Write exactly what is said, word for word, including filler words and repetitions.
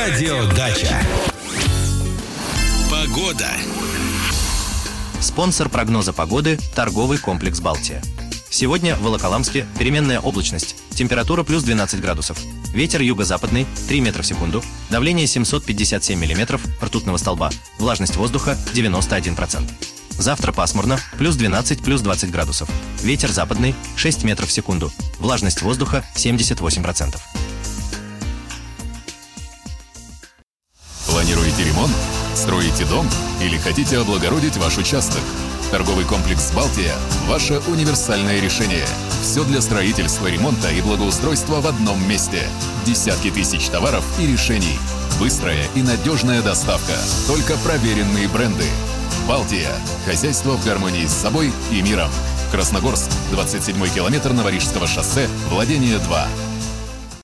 Радиодача. Погода. Спонсор прогноза погоды – торговый комплекс «Балтия». Сегодня в Волоколамске переменная облачность, температура плюс двенадцать градусов, ветер юго-западный три метра в секунду, давление семьсот пятьдесят семь миллиметров ртутного столба, влажность воздуха девяносто один процент. Завтра пасмурно, плюс двенадцать, плюс двадцать градусов, ветер западный шесть метров в секунду, влажность воздуха семьдесят восемь процентов. Планируете ремонт? Строите дом? Или хотите облагородить ваш участок? Торговый комплекс «Балтия» – ваше универсальное решение. Все для строительства, ремонта и благоустройства в одном месте. Десятки тысяч товаров и решений. Быстрая и надежная доставка. Только проверенные бренды. «Балтия» – хозяйство в гармонии с собой и миром. Красногорск, двадцать седьмой километр Новорижского шоссе, владение два.